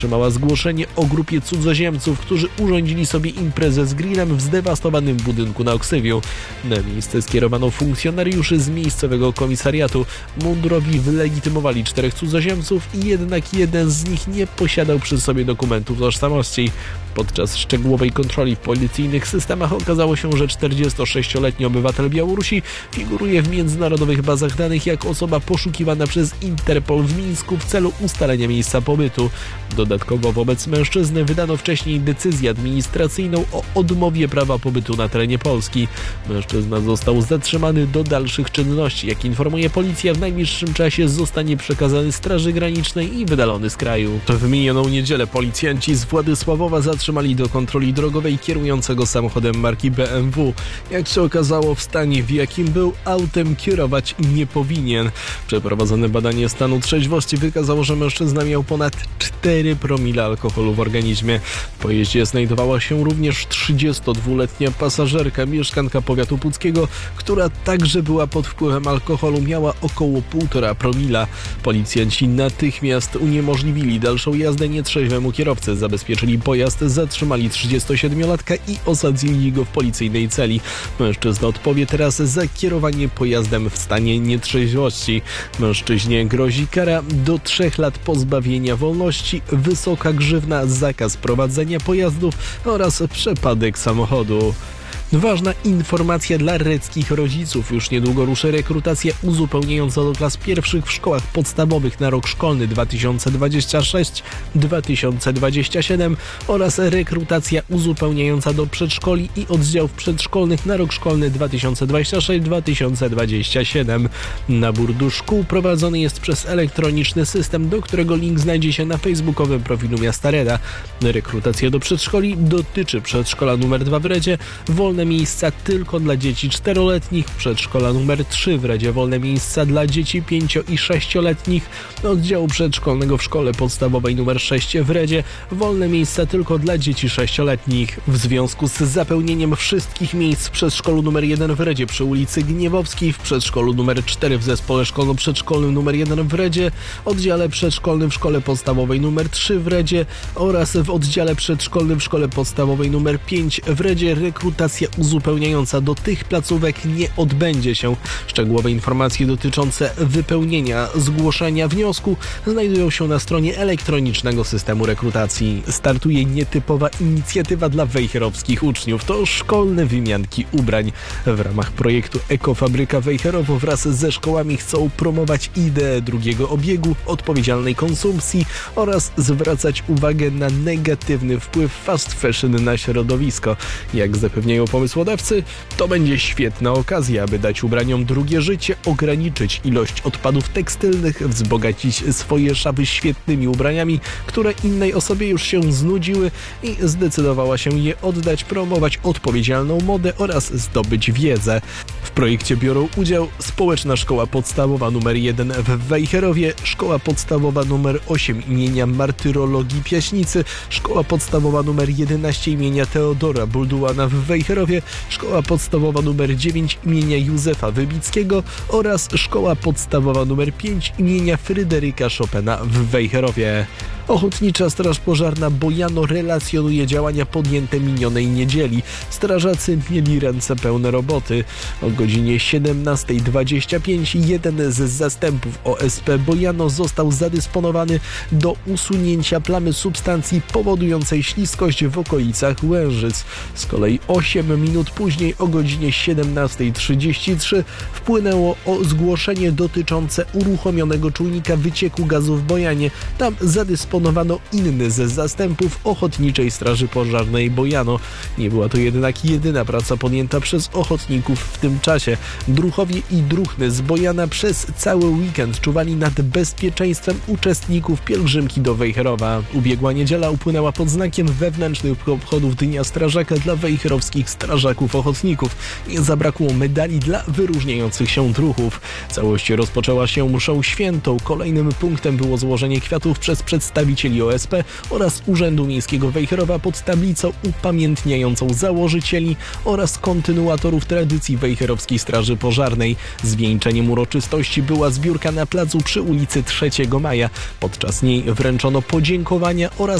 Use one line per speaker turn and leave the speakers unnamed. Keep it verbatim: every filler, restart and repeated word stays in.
otrzymała zgłoszenie o grupie cudzoziemców, którzy urządzili sobie imprezę z grillem w zdewastowanym budynku na Oksywiu. Na miejsce skierowano funkcjonariuszy z miejscowego komisariatu. Mundurowi wylegitymowali czterech cudzoziemców i jednak jeden z nich nie posiadał przy sobie dokumentów tożsamości. Podczas szczegółowej kontroli w policyjnych systemach okazało się, że czterdziestosześcioletni obywatel Białorusi figuruje w międzynarodowych bazach danych jako osoba poszukiwana przez Interpol w Mińsku w celu ustalenia miejsca pobytu. Dodatkowo wobec mężczyzny wydano wcześniej decyzję administracyjną o odmowie prawa pobytu na terenie Polski. Mężczyzna został zatrzymany do dalszych czynności. Jak informuje policja, w najbliższym czasie zostanie przekazany Straży Granicznej i wydalony z kraju. W minioną niedzielę policjanci z Władysławowa zatrzymali do kontroli drogowej kierującego samochodem marki B M W. Jak się okazało, w stanie, w jakim był, autem kierować nie powinien. Przeprowadzone badanie stanu trzeźwości wykazało, że mężczyzna miał ponad cztery promile alkoholu w organizmie. W pojeździe znajdowała się również trzydziestodwuletnia pasażerka, mieszkanka powiatu puckiego, która także była pod wpływem alkoholu, miała około półtora promila. Policjanci natychmiast uniemożliwili dalszą jazdę nietrzeźwemu kierowcy, zabezpieczyli pojazd, zatrzymali trzydziestosiedmiolatka i osadzili go w policyjnej celi. Mężczyzna odpowie teraz za kierowanie pojazdem w stanie nietrzeźwości. Mężczyźnie grozi kara do trzech lat pozbawienia wolności, wysoka grzywna, zakaz prowadzenia pojazdów oraz przepadek samochodu. Ważna informacja dla reckich rodziców. Już niedługo ruszy rekrutacja uzupełniająca do klas pierwszych w szkołach podstawowych na rok szkolny dwa tysiące dwudziesty szósty dwa tysiące dwudziesty siódmy oraz rekrutacja uzupełniająca do przedszkoli i oddziałów przedszkolnych na rok szkolny dwa tysiące dwudziesty szósty dwa tysiące dwudziesty siódmy. Nabór do szkół prowadzony jest przez elektroniczny system, do którego link znajdzie się na facebookowym profilu Miasta Reda. Rekrutacja do przedszkoli dotyczy przedszkola numer dwa w Redzie, wolne miejsca tylko dla dzieci czteroletnich, przedszkola numer trzy w Redzie, wolne miejsca dla dzieci pięcio- i sześcioletnich, oddziału przedszkolnego w szkole podstawowej numer sześć w Redzie, wolne miejsca tylko dla dzieci sześcioletnich. W związku z zapełnieniem wszystkich miejsc w przedszkolu numer jeden w Redzie przy ulicy Gniewowskiej, w przedszkolu numer cztery w zespole szkolno-przedszkolnym numer jeden w Redzie, oddziale przedszkolnym w szkole podstawowej numer trzy w Redzie oraz w oddziale przedszkolnym w szkole podstawowej numer pięć w Redzie rekrutacja uzupełniająca do tych placówek nie odbędzie się. Szczegółowe informacje dotyczące wypełnienia zgłoszenia wniosku znajdują się na stronie elektronicznego systemu rekrutacji. Startuje nietypowa inicjatywa dla wejherowskich uczniów. To szkolne wymianki ubrań. W ramach projektu Ekofabryka Wejherowo wraz ze szkołami chcą promować ideę drugiego obiegu, odpowiedzialnej konsumpcji oraz zwracać uwagę na negatywny wpływ fast fashion na środowisko. Jak zapewniają pomysłodawcy, to będzie świetna okazja, aby dać ubraniom drugie życie, ograniczyć ilość odpadów tekstylnych, wzbogacić swoje szafy świetnymi ubraniami, które innej osobie już się znudziły i zdecydowała się je oddać, promować odpowiedzialną modę oraz zdobyć wiedzę. W projekcie biorą udział Społeczna Szkoła Podstawowa nr jeden w Wejherowie, Szkoła Podstawowa nr osiem imienia Martyrologii Piaśnicy, Szkoła Podstawowa nr jedenaście imienia Teodora Bulduana w Wejherowie, Szkoła Podstawowa nr dziewięć imienia Józefa Wybickiego oraz Szkoła Podstawowa nr pięć imienia Fryderyka Chopina w Wejherowie. Ochotnicza Straż Pożarna Bojano relacjonuje działania podjęte minionej niedzieli. Strażacy mieli ręce pełne roboty. O godzinie siedemnasta dwadzieścia pięć jeden z zastępów O S P Bojano został zadysponowany do usunięcia plamy substancji powodującej śliskość w okolicach Łężyc. Z kolei osiem minut później o godzinie siedemnasta trzydzieści trzy wpłynęło o zgłoszenie dotyczące uruchomionego czujnika wycieku gazu w Bojanie. Tam zadysponowano inny ze zastępów Ochotniczej Straży Pożarnej Bojano. Nie była to jednak jedyna praca podjęta przez ochotników w tym czasie. Druchowie i druchny z Bojana przez cały weekend czuwali nad bezpieczeństwem uczestników pielgrzymki do Wejherowa. Ubiegła niedziela upłynęła pod znakiem wewnętrznych obchodów Dnia Strażaka dla wejherowskich strażaków ochotników. Nie zabrakło medali dla wyróżniających się druchów. Całość rozpoczęła się mszą świętą. Kolejnym punktem było złożenie kwiatów przez przedstawicieli przedstawicieli O S P oraz Urzędu Miejskiego Wejherowa pod tablicą upamiętniającą założycieli oraz kontynuatorów tradycji Wejherowskiej Straży Pożarnej. Zwieńczeniem uroczystości była zbiórka na placu przy ulicy trzeciego Maja. Podczas niej wręczono podziękowania oraz